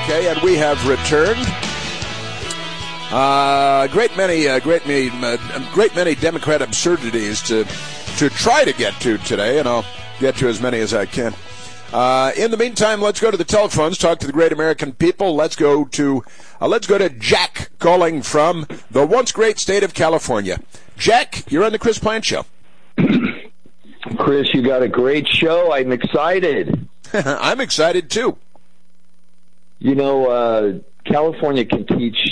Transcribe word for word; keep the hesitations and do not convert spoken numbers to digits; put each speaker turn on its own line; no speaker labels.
Okay, and we have returned. Uh, great many, uh, great many, uh, great many Democrat absurdities to to try to get to today, and I'll get to as many as I can. Uh, in the meantime, let's go to the telephones, talk to the great American people. Let's go to uh, let's go to Jack calling from the once great state of California. Jack, you're on the Chris Plante Show.
Chris, you got a great show. I'm excited.
I'm excited too.
You know, uh, California can teach